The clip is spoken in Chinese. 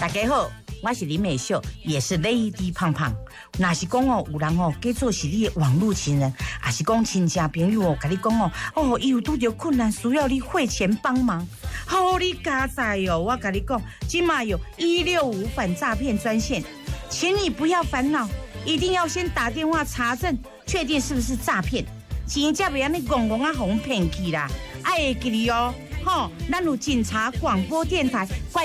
大家好，我是林美秀，也是 Lady 胖胖。若是讲哦，有人哦，假做是你的网络情人，还是讲亲戚朋友哦，甲你讲哦，伊有拄着困难，需要你汇钱帮忙。好，你加载哦，我甲你讲，今嘛有165反诈骗专线，请你不要烦恼，一定要先打电话查证，确定是不是诈骗，钱才袂安尼戆戆啊，互骗去啦。爱会记哩哦，吼，咱有警察广播电台。